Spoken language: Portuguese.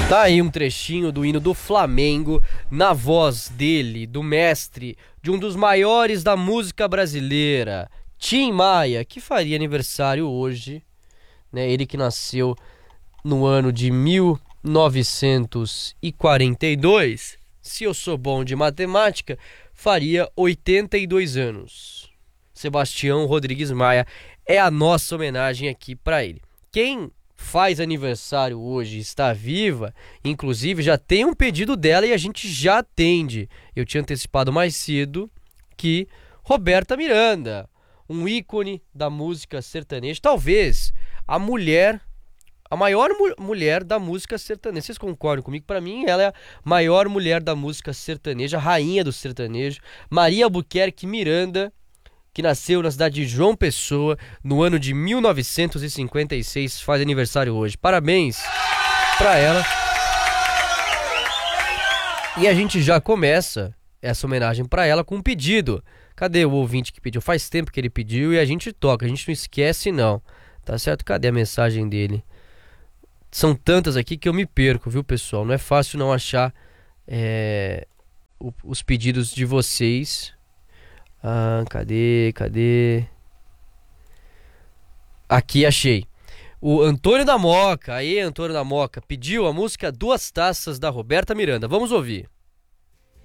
Tá aí um trechinho do hino do Flamengo, na voz dele, do mestre, de um dos maiores da música brasileira, Tim Maia, que faria aniversário hoje, né? Ele que nasceu no ano de 1942, se eu sou bom de matemática, faria 82 anos. Sebastião Rodrigues Maia é a nossa homenagem aqui pra ele. Quem faz aniversário hoje, está viva, inclusive já tem um pedido dela e a gente já atende. Eu tinha antecipado mais cedo que Roberta Miranda, um ícone da música sertaneja, talvez a maior mulher da música sertaneja. Vocês concordam comigo? Para mim, ela é a maior mulher da música sertaneja, a rainha do sertanejo, Maria Albuquerque Miranda, que nasceu na cidade de João Pessoa no ano de 1956, faz aniversário hoje. Parabéns pra ela. E a gente já começa essa homenagem pra ela com um pedido. Cadê o ouvinte que pediu? Faz tempo que ele pediu e a gente toca, a gente não esquece não. Tá certo? Cadê a mensagem dele? São tantas aqui que eu me perco, viu, pessoal? Não é fácil não achar os pedidos de vocês. Cadê? Aqui, achei. O Antônio da Moca, aí Antônio da Moca, pediu a música Duas Taças da Roberta Miranda. Vamos ouvir.